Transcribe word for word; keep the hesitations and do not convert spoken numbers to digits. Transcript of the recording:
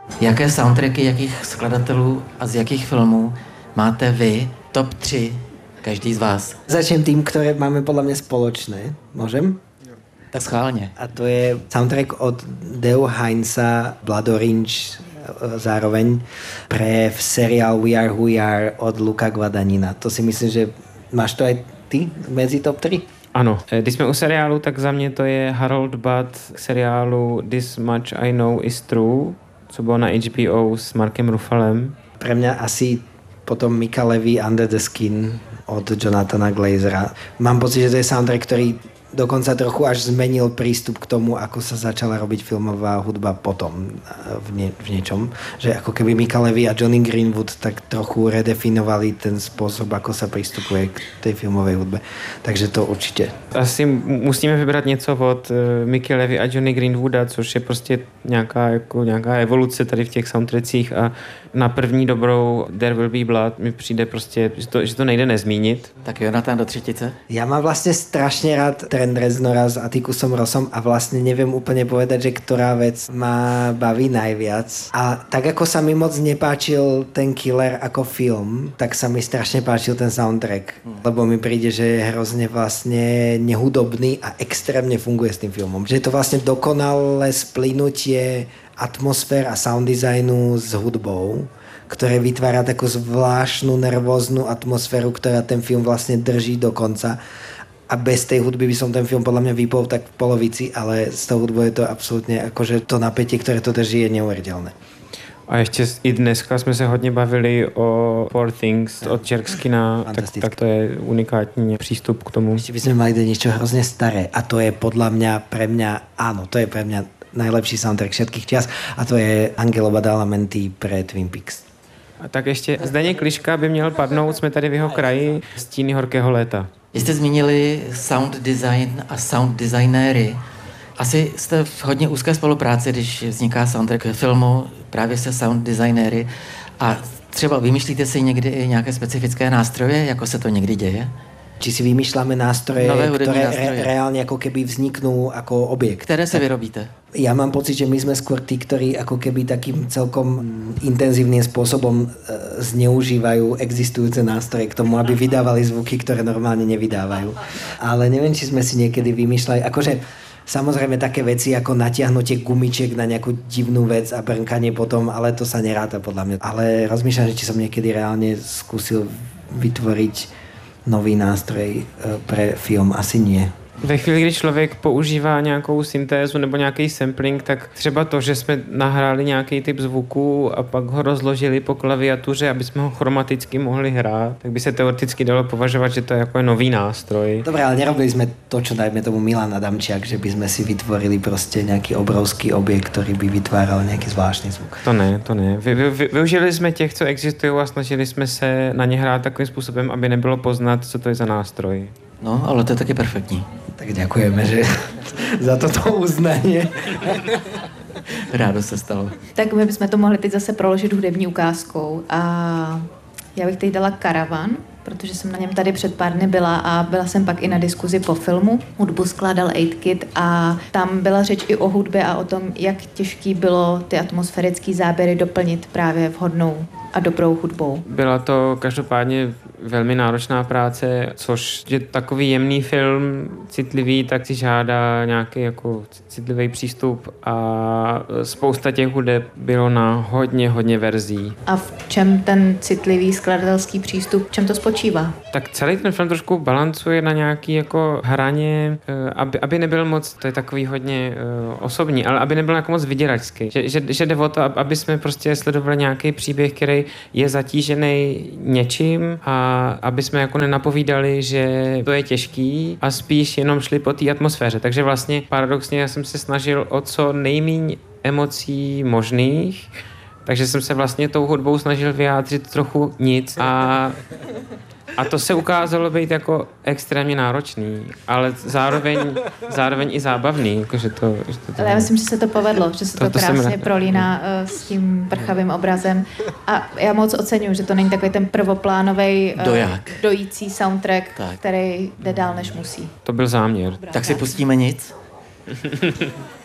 Jaké soundtracky, jakých skladatelů a z jakých filmů máte vy top tři, každý z vás? Začnem tým, ktoré máme podľa mňa spoločné. Môžem? Tak schválně. A to je soundtrack od Deo Heinza, Blood Orange zároveň pre seriál We Are Who We Are od Luca Guadagnina. To si myslím, že máš to aj ty mezi top tři? Ano, když jsme u seriálu, tak za mě to je Harold Budd k seriálu This Much I Know Is True, co bylo na H B O s Markem Ruffalem. Pre mňa asi potom Mika Levy Under the Skin od Jonathana Glazera. Mám pocit, že to je soundtrack, ktorý dokonca trochu až zmenil prístup k tomu, ako sa začala robiť filmová hudba potom v, nie, v niečom. Že ako keby Mika Levy a Johnny Greenwood tak trochu redefinovali ten spôsob, ako sa pristupuje k tej filmovej hudbe. Takže to určitě. Asi musíme vybrat něco od uh, Mickey Levy a Johnny Greenwooda, což je prostě nějaká, jako, nějaká evoluce tady v těch soundtrackích a na první dobrou There Will Be Blood mi přijde prostě, že to, že to nejde nezmínit. Tak Jonathan do třetice? Ja mám vlastne strašne rád Trent Reznora s Atticusom Rossom a vlastne neviem úplne povedať, že ktorá vec ma baví najviac. A tak ako sa mi moc nepáčil ten Killer ako film, tak sa mi strašne páčil ten soundtrack. Hmm. Lebo mi príde, že je hrozne vlastne nehudobný a extrémne funguje s tým filmom. Že je to vlastne dokonalé splynutie atmosfér a sound designu s hudbou, ktoré vytvára takú zvláštnu nervóznu atmosféru, ktorá ten film vlastne drží do konca. A bez tej hudby by som ten film podľa mňa vypol tak v polovici, ale s tou hudbou je to absolútne akože to napätie, ktoré to drží, je neuvěřitelné. A ještě i dneska jsme se hodně bavili o Poor Things od Jerkskina, tak, tak to je unikátní přístup k tomu. Ešte by sme mali dať niečo hrozne staré a to je podľa mňa, pre mňa, áno, to je pre mňa najlepší soundtrack všetkých čas a to je Angelo Badalamenti pre Twin Peaks. A tak ještě Zdeněk Liška by měl padnout, jsme tady v jeho kraji, Stíny horkého léta. Jste zmínili sound design a sound designéry. Asi jste v hodně úzké spolupráci, když vzniká soundtrack filmu právě se sound designéry a třeba vymýšlíte si někdy i nějaké specifické nástroje, jako se to někdy děje? Či si vymýšľame nástroje, ktoré nástroje. Re, reálne ako keby vzniknú ako objekt. Které si vyrobíte? Ja mám pocit, že my sme skôr tí, ktorí ako keby takým celkom intenzívnym spôsobom zneužívajú existujúce nástroje k tomu, aby vydávali zvuky, ktoré normálne nevydávajú. Ale neviem, či sme si niekedy vymýšľali, akože samozrejme také veci ako natiahnutie gumičiek na nejakú divnú vec a brnkanie potom, ale to sa neráta podľa mňa. Ale rozmýšľam, že či som niekedy reálne skúsil vytvoriť nový nástroj pre film, asi nie. Ve chvíli, kdy člověk používá nějakou syntézu nebo nějaký sampling, tak třeba to, že jsme nahráli nějaký typ zvuku a pak ho rozložili po klaviatuře, aby jsme ho chromaticky mohli hrát, tak by se teoreticky dalo považovat, že to je jako nový nástroj. Dobre, ale nerobili sme to, čo dajme tomu Milan Adamčiak, že by sme si vytvorili prostě nějaký obrovský objekt, který by vytváral nějaký zvláštní zvuk. To ne, to ne. Vy, vy, využili jsme těch, co existují a snažili jsme se na ně hrát takovým způsobem, aby nebylo poznat, co to je za nástroj. No, ale to je taky perfektní. Tak ďakujeme, že za toto uznanie. Rádo se stalo. Tak my bychom to mohli teď zase proložit hudební ukázkou. A já bych teď dala Karavan, protože jsem na něm tady před pár dny byla a byla jsem pak i na diskuzi po filmu. Hudbu skládal Eight Kid a tam byla řeč i o hudbě a o tom, jak těžký bylo ty atmosférické záběry doplnit právě vhodnou a dobrou hudbou. Byla to každopádně velmi náročná práce, což je takový jemný film, citlivý, tak si žádá nějaký jako citlivý přístup a spousta těch hudeb bylo na hodně, hodně verzí. A v čem ten citlivý skladatelský přístup, v čem to spočívá? Tak celý ten film trošku balancuje na nějaký jako hraně, aby, aby nebyl moc, to je takový hodně uh, osobní, ale aby nebyl jako moc vyděračský. Že, že, že jde o to, aby jsme prostě sledovali nějaký příběh, který je zatížený něčím a aby jsme jako nenapovídali, že to je těžký a spíš jenom šli po té atmosféře. Takže vlastně paradoxně já jsem se snažil o co nejméně emocí možných, takže jsem se vlastně tou hudbou snažil vyjádřit trochu nic a A to se ukázalo být jako extrémně náročný, ale zároveň, zároveň i zábavný. Jako, že to, že to, ale já myslím, že se to povedlo, že se to, to, to krásně prolíná uh, s tím prchavým obrazem. A já moc oceňuji, že to není takový ten prvoplánový uh, dojící soundtrack, tak. který jde dál, než musí. To byl záměr. Tak si pustíme nic.